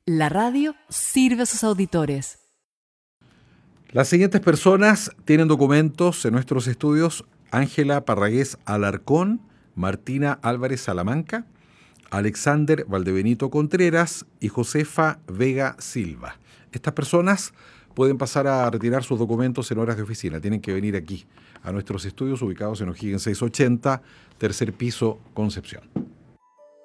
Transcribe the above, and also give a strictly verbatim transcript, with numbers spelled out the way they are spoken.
La radio sirve a sus auditores. Las siguientes personas tienen documentos en nuestros estudios: Ángela Parragués Alarcón, Martina Álvarez Salamanca, Alexander Valdebenito Contreras y Josefa Vega Silva. Estas personas pueden pasar a retirar sus documentos en horas de oficina. Tienen que venir aquí, a nuestros estudios ubicados en O'Higgins seiscientos ochenta, tercer piso, Concepción.